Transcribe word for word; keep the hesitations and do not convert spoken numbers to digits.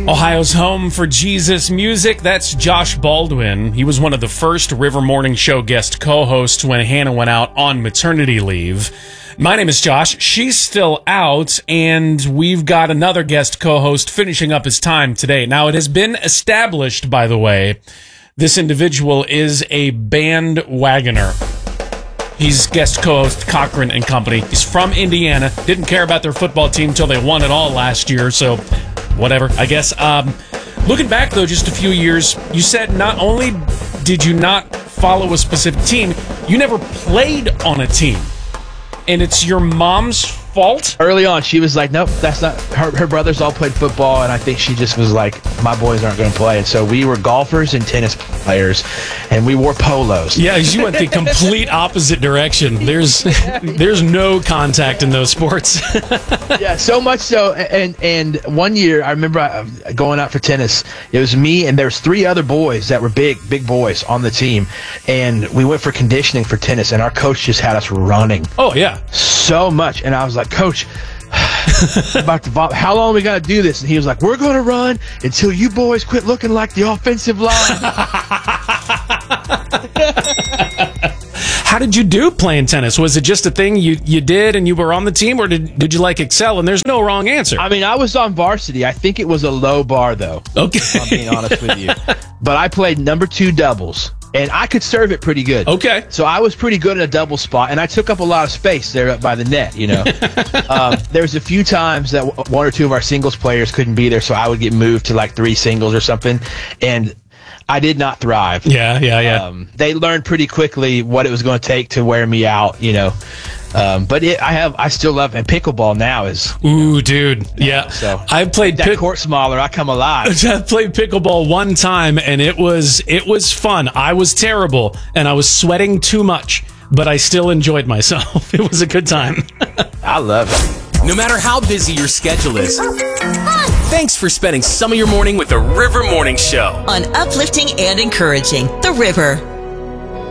Ohio's home for Jesus music. That's Josh Baldwin. He was one of the first River Morning Show guest co-hosts when Hannah went out on maternity leave. My name is Josh. She's still out, and we've got another guest co-host finishing up his time today. Now, it has been established, by the way, this individual is a bandwagoner. He's guest co-host Cochran and Company. He's from Indiana. Didn't care about their football team until they won it all last year, so whatever, I guess. Um, looking back, though, just a few years, you said not only did you not follow a specific team, you never played on a team. And it's your mom's fault? Early on, she was like, nope, that's not, her, her brothers all played football, and I think she just was like, my boys aren't going to play. And so we were golfers and tennis players, and we wore polos. Yeah, you went the complete opposite direction. There's there's no contact in those sports. Yeah, so much so, and and one year, I remember going out for tennis. It was me, and there was three other boys that were big, big boys on the team, and we went for conditioning for tennis, and our coach just had us running. Oh, yeah. So much, and I was like, Coach, about to vomit. How long are we gonna do this? And he was like, we're gonna run until you boys quit looking like the offensive line. How did you do playing tennis? Was it just a thing you, you did and you were on the team, or did did you like excel? And there's no wrong answer. I mean, I was on varsity. I think it was a low bar, though. Okay. If I'm being honest with you. But I played number two doubles, and I could serve it pretty good. Okay. So I was pretty good in a double spot, and I took up a lot of space there up by the net, you know. um, there's a few times that w- one or two of our singles players couldn't be there, so I would get moved to like three singles or something, and I did not thrive. Yeah, yeah, yeah. Um, they learned pretty quickly what it was going to take to wear me out, you know. Um, but it, I have, I still love, and pickleball now is. Ooh, know, dude, yeah. So I played that pick- court smaller. I come alive. I played pickleball one time, and it was it was fun. I was terrible, and I was sweating too much, but I still enjoyed myself. It was a good time. I love it. No matter how busy your schedule is, thanks for spending some of your morning with the River Morning Show on uplifting and encouraging The River.